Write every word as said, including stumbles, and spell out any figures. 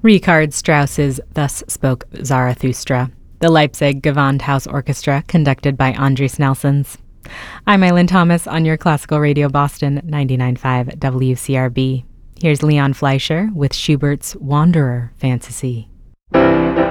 Richard Strauss's Thus Spoke Zarathustra, the Leipzig Gewandhaus Orchestra, conducted by Andris Nelsons. I'm Eileen Thomas on your Classical Radio Boston ninety-nine point five W C R B. Here's Leon Fleischer with Schubert's Wanderer Fantasy.